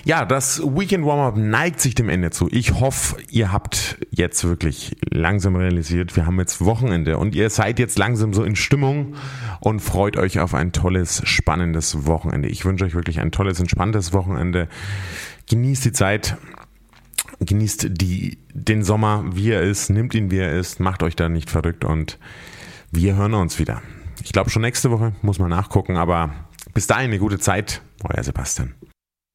Ja, das Weekend Warm-Up neigt sich dem Ende zu. Ich hoffe, ihr habt jetzt wirklich langsam realisiert, wir haben jetzt Wochenende und ihr seid jetzt langsam so in Stimmung und freut euch auf ein tolles, spannendes Wochenende. Ich wünsche euch wirklich ein tolles, entspanntes Wochenende. Genießt die Zeit, genießt den Sommer, wie er ist, nimmt ihn, wie er ist, macht euch da nicht verrückt und wir hören uns wieder. Ich glaube schon nächste Woche, muss man nachgucken, aber bis dahin eine gute Zeit. Euer Sebastian.